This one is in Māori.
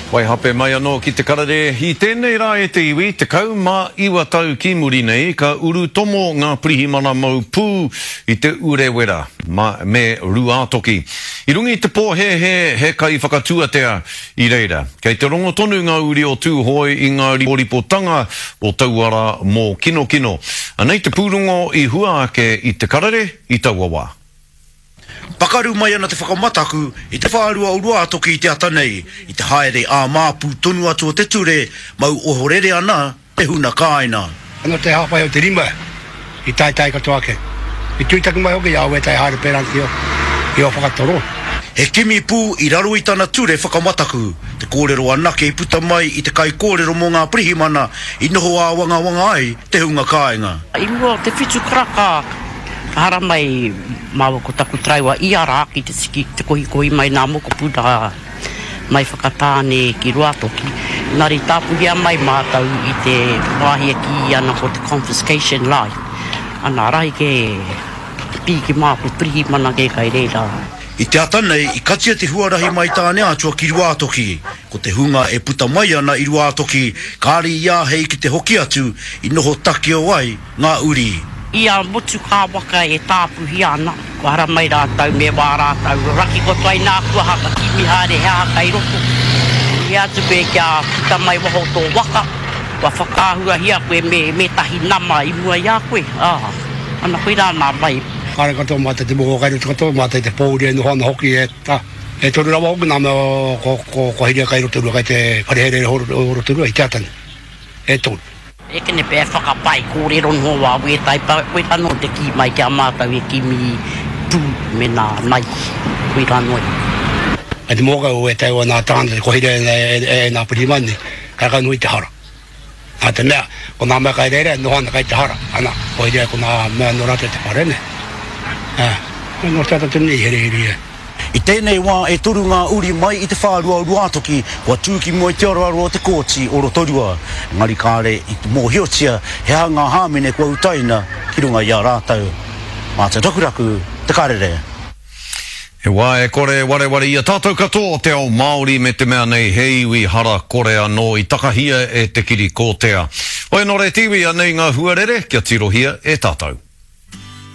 Wai hape mai anō ki te karare, hi tēnei rā e te iwi, te kau mā iwa tau ki muri nei, ka uru tomo ngā pirihimana mau pū i te urewera, me ruātoki. I rungi te pō he kai whakatuatea i reira. Kei te rongo tonu ngā uri o tūhoi i ngā ripotanga o tauara mō kino kino. Anei te pūrongo i hua ake i te karare i tauawa. Pakaru mai ana te whakamataku i te whārua o Ruatoki i te atanei, i te haere a māpū tonu atu o te ture, mau ohorere ana te huna kāina. Ano te hapai o te rima, i tai katoa ake. I tuitaku mai hoki awe tai haere peranti i o whakatoro. He kimi pū i raro i tana ture whakamataku, te kōrero anake i puta mai i te kai kōrero mō ngā pirihimana, i noho a wanga ai te hunga kāinga. I mua te whitu kraka, hara mai mawa ko taku traiwa i ara ki te siki te kohi mai nā moko pūra mai whakatāne ki Ruatoki. Nari tāpuhia mai mātau i te wāhia ki ana ko te confiscation line. Ana rahi ke pī ki māpu pirihimana ke kai reira. I te atanei, i katia te huarahi mai tāne atua ki Ruatoki. Ko te hunga e puta mai ana i Ruatoki, kāri ia hei ki te hoki atu i noho taki o ai ngā uri. Ia motu kā waka e tāpuhi ana, ko hara mai rātau me wā rātau, raki ko tuai nā kua haka ki mihare hea kai roko. Ia tu pe kia puta mai waho tō waka, wa whakāhua hia koe me tahi nama i mua ia koe. Ana koe rāna mai. Kāre katoa mātai te moko kai roto katoa, mātai te pōuri e nohana hoki e toru rawa hoki nā mea ko hiria kai roto rua kai te wharehere roto rua i te atani. E toru. E kene pē whakapai kōrero no wā we tai koe tano te ki mai kia mātau e kimi tū me nā nai koe ranoi. E te moka o e tai o nā tāna te kohire e nā pirihimani, kai kai nui te hara. Nā te mea, ko nā mea kai reire, nohana kai te hara. Ana, kohire ko nā mea norate te parene. Nō tata te nei here. I tēnei wā e toru ngā uri mai i te whārua o Ruatoki, kua tūki mua i te aroaro o te kōti o Rotorua. Ngari kāre i te mōhiotia, he ngā hāmene kua utaina ki runga i a rātau. Mā te rakuraku, te karere. He wā e kore wareware i a tātou katoa te ao Māori me te mea nei he iwi hara kore anō i takahia e te kiri kōtea. Oi nore tiwi anei ngā huarere, kia tirohia e tātou.